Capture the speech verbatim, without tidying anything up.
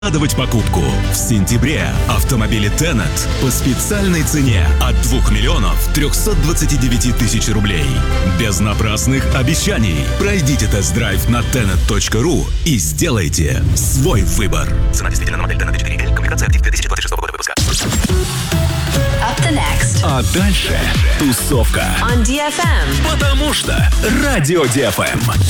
Откладывать покупку. В сентябре автомобили Tenet по специальной цене от двух миллионов трехсот двадцати девяти тысяч рублей. Без напрасных обещаний. Пройдите тест-драйв на тенет точка ру и сделайте свой выбор. Цена действительно на модель Tenet четыре эль. Комплектация актив две тысячи двадцать шестого года выпуска. Up the next. А дальше тусовка. On ди эф эм. Потому что Радио ди эф эм.